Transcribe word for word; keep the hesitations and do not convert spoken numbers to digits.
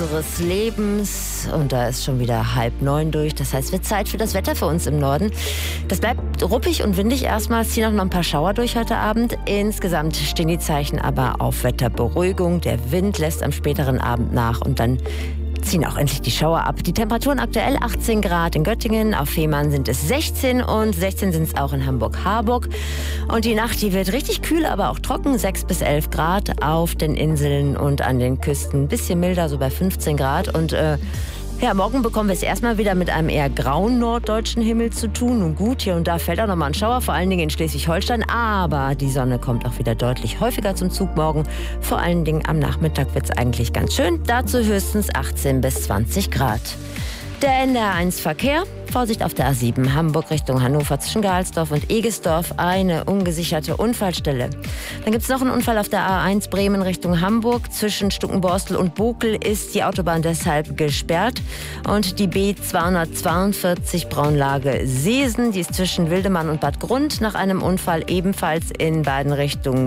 Unseres Lebens und da ist schon wieder halb neun durch. Das heißt, es wird Zeit für das Wetter für uns im Norden. Das bleibt ruppig und windig erstmal. Es ziehen auch noch ein paar Schauer durch heute Abend. Insgesamt stehen die Zeichen aber auf Wetterberuhigung. Der Wind lässt am späteren Abend nach und dann ziehen auch endlich die Schauer ab. Die Temperaturen aktuell achtzehn Grad in Göttingen, auf Fehmarn sind es sechzehn und sechzehn sind es auch in Hamburg-Harburg. Und die Nacht, die wird richtig kühl, aber auch trocken, sechs bis elf Grad auf den Inseln und an den Küsten. Ein bisschen milder, so bei fünfzehn Grad. Und äh, ja, morgen bekommen wir es erstmal wieder mit einem eher grauen norddeutschen Himmel zu tun. Nun gut, hier und da fällt auch nochmal ein Schauer, vor allen Dingen in Schleswig-Holstein. Aber die Sonne kommt auch wieder deutlich häufiger zum Zug morgen. Vor allen Dingen am Nachmittag wird es eigentlich ganz schön. Dazu höchstens achtzehn bis zwanzig Grad. Der N D R eins Verkehr. Vorsicht auf der A sieben Hamburg Richtung Hannover zwischen Gahlsdorf und Egesdorf. Eine ungesicherte Unfallstelle. Dann gibt es noch einen Unfall auf der A eins Bremen Richtung Hamburg. Zwischen Stuckenborstel und Bokel ist die Autobahn deshalb gesperrt. Und die B zweihundertzweiundvierzig Braunlage Seesen, die ist zwischen Wildemann und Bad Grund nach einem Unfall ebenfalls in beiden Richtungen